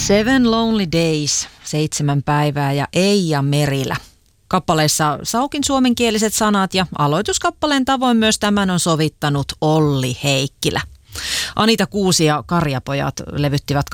Seven Lonely Days, 7 päivää ja Eija Merilä. Kappaleessa Saukin suomenkieliset sanat ja aloituskappaleen tavoin myös tämän on sovittanut Olli Heikkilä. Anita Kuusi ja Karjapojat levyttivät